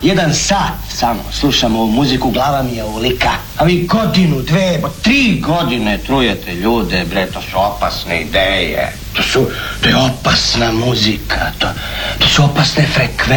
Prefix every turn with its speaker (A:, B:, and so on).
A: 1 sat samo slušam ovu muziku, glava mi je ovolika. A vi godinu, 2, 3 godine trujete ljude, bre, to su opasne ideje. To je opasna muzika, to su opasne frekvencije.